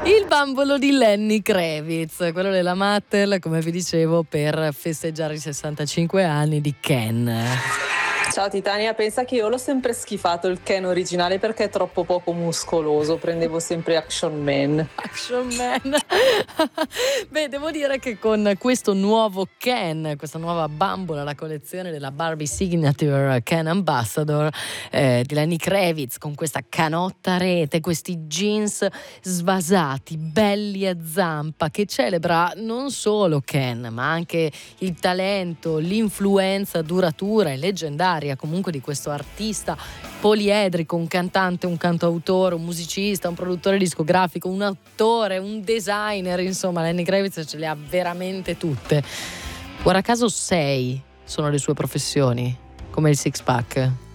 Il bambolo di Lenny Kravitz, quello della Mattel, come vi dicevo, per festeggiare i 65 anni di Ken. Ciao Titania, pensa che io l'ho sempre schifato il Ken originale perché è troppo poco muscoloso, prendevo sempre Action Man. Action Man. Beh, devo dire che con questo nuovo Ken, questa nuova bambola, la collezione della Barbie Signature Ken Ambassador di Lenny Kravitz, con questa canotta a rete, questi jeans svasati, belli a zampa, che celebra non solo Ken, ma anche il talento, l'influenza duratura e leggendaria comunque di questo artista poliedrico, un cantante, un cantautore, un musicista, un produttore discografico, un attore, un designer, insomma Lenny Kravitz ce le ha veramente tutte. Guarda caso 6 sono le sue professioni, come il six pack.